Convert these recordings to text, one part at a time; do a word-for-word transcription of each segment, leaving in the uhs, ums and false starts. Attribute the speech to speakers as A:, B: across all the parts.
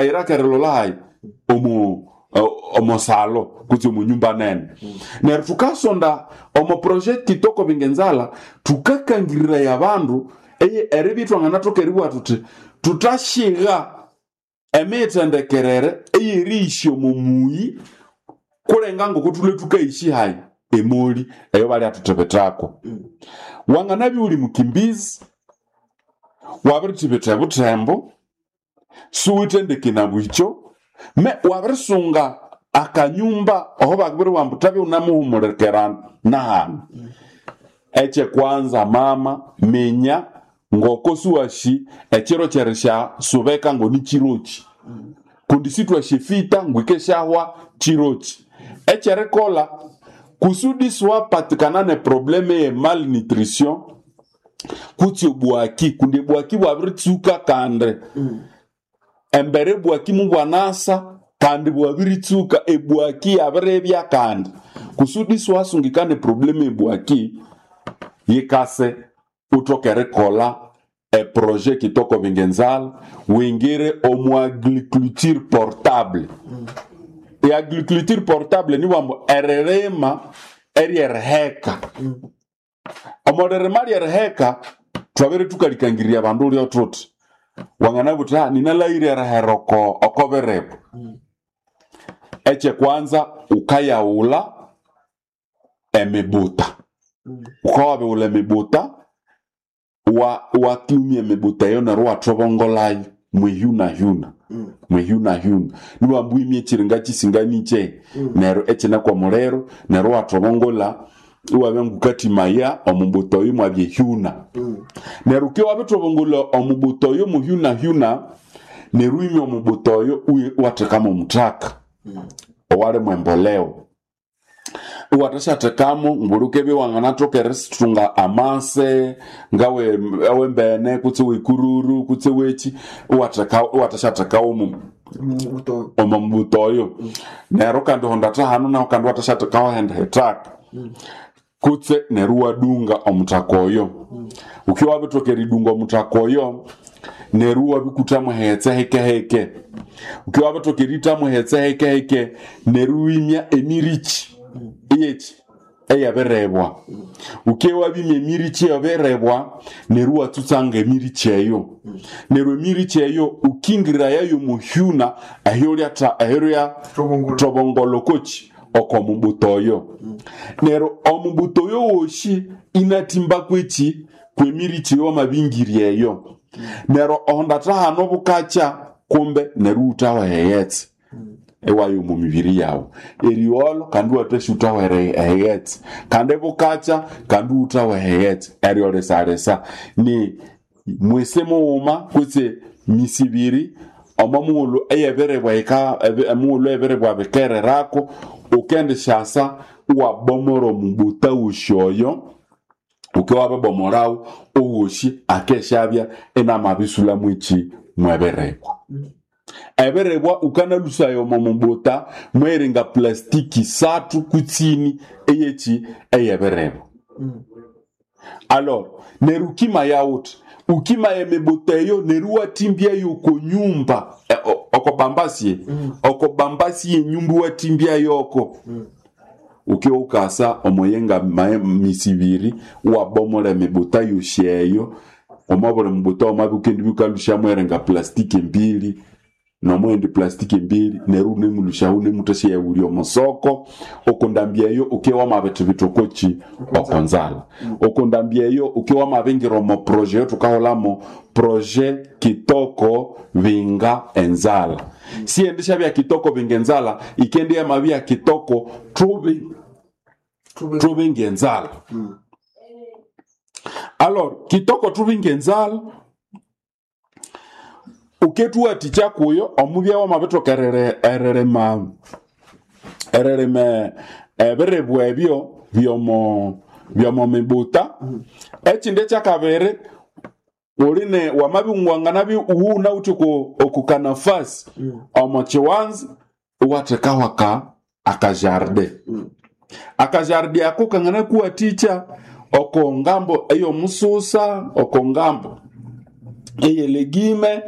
A: era kerolai omo Uh, omo salo kuti omo nyumba nene mm. na tukasonda omo project kitoko bingenzala tukakangirira ya bandu eye eribitwa ngana tokeriwa tuti tutashiga emetendekerere eye risho mumuyi kulenga ngo kutule tukaishi hai emoli eyo bali atutebetako mm. wangana bi uli mukimbizi wabirtibeta butembo suwitendeke na bwicho me wabresunga akanyumba oho bakubiri wambutabe unamuhumurekerana nahana mm. eche kwanza mama menya ngoko suwashi echero cheresha subeka ngo ni chirochi mm. kundisitwa shifita ngwike shahwa chirochi eche rekola kusudi swa patikanane probleme ye malnutrition kuti buaki kundi buaki wabritsuka kandre mm. embere buaki mubwanasa kandi bwabiritsuka ebuaki abrebya kandi kusudi swasungikane probleme ebuaki yikase utokere kola e projet kitoko bingenzala wingire omo agriculture portable mm. e agriculture portable ni wambo ererema erierheka mm. amorerema erierheka twabere tukalikangiria banduri otrot wangana buta ninalaire raheroko okoberebo mm. eche kwanza ukayaula emebuta mm. ukawabe ule mebuta wa waklumi emebuta yo na ruwa trobongolai mwehuna huna mm. mwehuna huna niwa mbui mie chiringa chisingani che mm. nero eche na kwa morero nero wa trobongola uwa bengu kati maya omubuto yo mwabye huna mm. nero ke wabe trobongola omubuto yo muhuna huna nero imi omubuto yo watekamo mutaka mm. owale mwemboleo uwatasha tekamo ngurukebe wangana tokere situnga amase ngawe awe mbene kutse wikururu kutse wechi uwataka uwatasha tekao mu mbuto omo mbutoyo mm. nero kandi hondata hanu na kandi watasha tekao henda hetaka mm. kutse neruwa dunga omutakoyo mm. ukiwa betokeri dunga omutakoyo neruwa bikutamwe hetse heke heke ukiwa betokerita mu hetse heke heke neruimya emirichi mm. iyechi eyaberebwa mm. ukiwa bimye emirichi yaberebwa neruwa tutsanga emirichi eyo mm. neru emirichi eyo ukingirira yayo muhyuna ahyorya ta ahyorya tobongolo kochi okomubutoyo mm. nero omubutoyo woshi inatimba kwechi kwemirichi yo mabingiri eyo mm. nero ondata hano bukacha kumbe neruta wa heyetse mm. ewayo mu mibiri yawo eriolo kandi wateshuta wa heyetse kandi bukacha kandi uta wa heyetse eriole saresa ni mwesemo uma kwetse misibiri amamulo eyeberebwa eka amulo eberebwa bekere rako ukende shasa wa bomoro mbuta ushoyo ukiwa babomorao uwoshi akeshabya ena mabisula mwichi mweberebwa mm. eberebwa ukana lusayo mumbuta mweringa plastiki satu kutini eyechi eyeberebwa mm. alors nerukima yaut ukima emeboteyo neruwa timbia yoko nyumba e, oko bambasi mm. oko bambasi nyumbu wa timbia yoko mm. ukiwa ukasa omoyenga misibiri wa bomole mebotayo sheyo omabole mbuta omabukendi bukalusha mwerenga plastiki mbili no mwende plastiki mbili neru nemulusha hune mutashia ya uli omosoko okondambia yo ukiwa mabetu bitokochi okonzala mm. okondambia yo ukiwa mabengiro mo projet tukaholamo projet kitoko vinga enzala mm. si endesha bya kitoko vinga enzala ikende ya mabia kitoko trubi trubi ngenzala mm. alors kitoko trubi ngenzala uketu aticha kuyo omubya wa mabeto kerere erere ma erere me eberebwa ebyo byomo byomo mebuta mm. echinde chakabere urine wamabingwangana bi uuna utuko okukanafasi mm. omochiwanzi wateka waka akajarde mm. akajarde akokangana kuwa ticha okongambo eyo mususa okongambo eye legime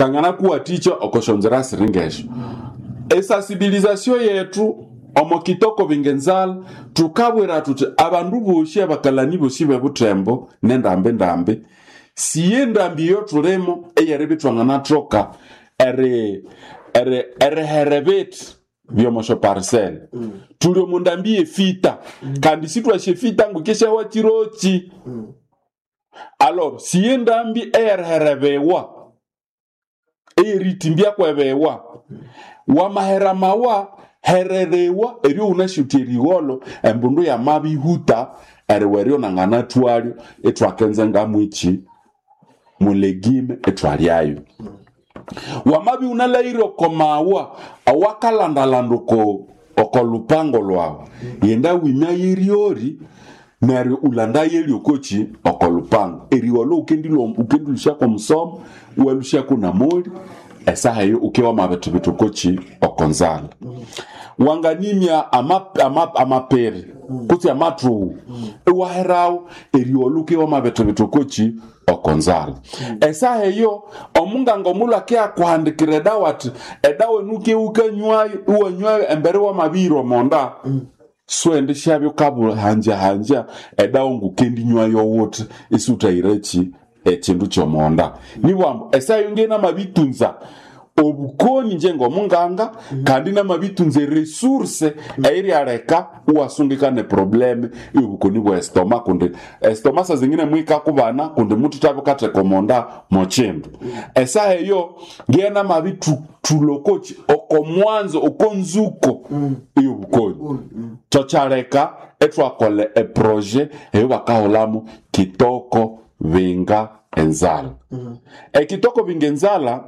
A: kangana kuwa ticho okoshonzera siringesho esa civilisation yetu omo kitoko bingenzala tukabwera tuti abandu boshi abakalani boshi bebutembo nendambe ndambe siye ndambi yo tulemo eyerebitwangana troka ere ere ere herebet byomosho parcel mm. tulio mundambi efita mm. kandi sitwa shefita ngukesha watirochi mm. alors siye ndambi ere herebewa eritimbia kwebewa mm. wamahera mawa hererewa eri unashuteriwolo embundu ya mabi huta erewerio nangana tuario etwakenze ngamwichi mulegime etwariayo wamabi unalairo komawa awakalandalando ko okolupango lwawo yenda wimya yiriori nari ulanda yeli okochi okolupango eriwolo ukendilo ukendulisha kwa msomo uwelusha kuna mori esa hayo ukewa mabetu betu kochi okonzala wanganimia ama ama amaperi mm. kuti amatru mm. ewaherao erioluke wa mabeto kochi okonzala mm. esa heyo omunga ngomula ke akwandikire dawat edawe nuke ukanywayo uwanywayo embere wa mabiro monda mm. swende shabyo kabu hanja hanja edawe ngukendi nywayo wote isutairechi echindu chomonda mm. niwambo esa yongena mabitunza obukoni njengo munganga mm. kandi na mabitunze resource mm. airi areka uwasungika ne probleme ubukoni bwa estoma kunde estoma sa zingine mwika kubana kunde mutu tabu kate komonda mochendo mm. esa heyo ngena mabitu tulokochi okomwanzo okonzuko mm. ubukoni mm. chochareka etwa kole e projet eyo bakaholamo kitoko vinga enzala mm. e kitoko vinga enzala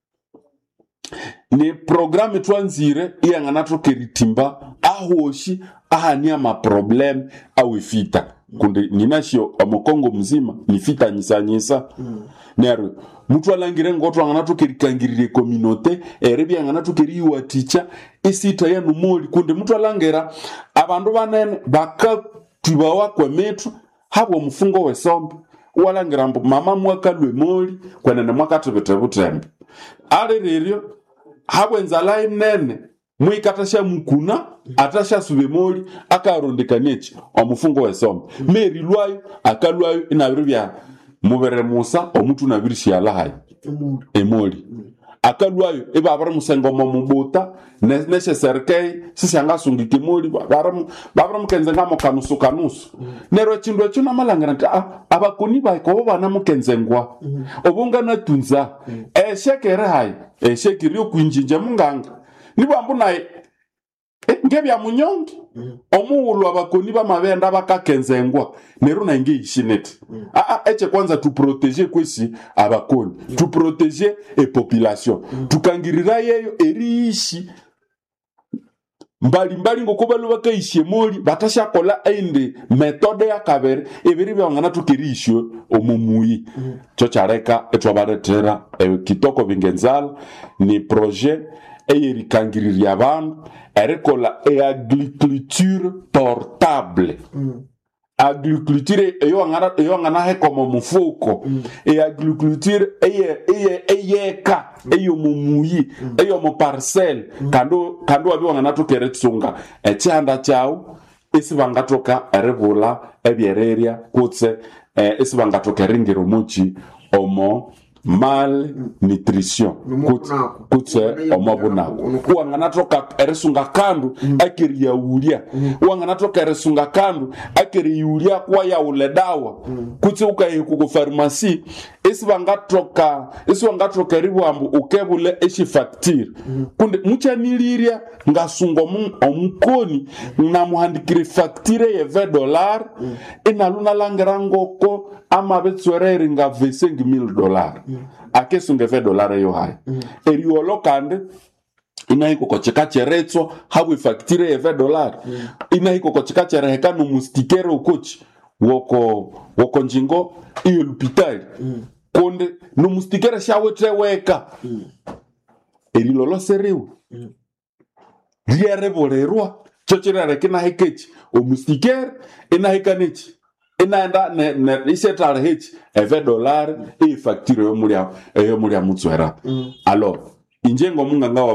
A: ni programme twanzire iyangana trokeritimba ahoshi ahania ma problem awifita kunde ninashio amokongo mzima nifita nyisa nyisa mm. nero mutu alangire ngoto angana trokerikangirire communauté erebi angana trokeriwa teacher isita ya numoli kunde mutu alangera abandu banene baka tubawa kwa metro habo mfungo wesombe walangira mbu mama mwaka lwemoli kwenene mwaka tubetebutembe ale reryo habwenza lai nene mwikatasha mukuna atasha subemoli akarondeka nechi omufungo wesombe mm. meri lwayo akalwayo inabiribya mubere musa omutu nabirishi alahayi mm. emoli mm. akalwayo eba abara musengo mumbuta neshe serkei sisanga sungike moli babara babara mukenze ngamo kanusu kanusu mm. nero chindo chuna malangana ah abakoni bayiko bana mukenze ngwa mm. obunga natunza mm. e shekere hayi e shekiri okwinjinje munganga nibambu naye e, ngebya munyongi mm. omuulu abakoni bamabenda bakakenzengwa nero na nge ishineti mm. a a eche kwanza tu protéger kwesi abakoni mm. tu protéger e population mm. tukangirira yeyo erishi mbali mbali ngokobalo bakayishe moli batasha kola ende metode ya kabere ebiri byangana tukirisho omumuyi mm. cyo chareka etwabaretera e, kitoko bingenzala ni projet eyerikangirira abantu erekola e agriculture portable mm. agriculture eyo ngana eyo ngana he como mufuko mm. e agriculture eye eye eyeka mm. eyo mumuyi mm. eyo mo parcel mm. kando kando abi ngana tokeretsunga echanda chao isibanga toka erebula ebyereria kutse eh, isibanga tokeringiro muchi omo mal nutrition kutse omabuna uangana toka eresunga kandu mm. akiri ya ulia mm. uangana toka eresunga kandu akiri ulia kwa ya uledawa mm. kutse ukaye ku pharmacy isibanga toka isibanga toka ribwambu ukebule eshi facture mm. kunde mucha niliria ngasungo mu omukoni mm. na muhandikire facture ye vingt dollars mm. inaluna langirangoko ama betswerere nga vingt-cinq mille dollars mm. akesunge vingt dollars yo hai mm. eriolo kande inaiko kocheka cheretso hawe facture ye vingt dollars mm. inaiko kocheka chereka no mustikere ukochi woko woko njingo iyo lupitali mm. konde no mustikere shawe treweka mm. erilolo serewu mm. riere bolerwa chochera rekina hekechi o mustikere ina hekanechi inaenda ne, ne isetale hichi eve dollar e facture yo mulia yo mulia mutswera mm. Alors injengo munga ngawa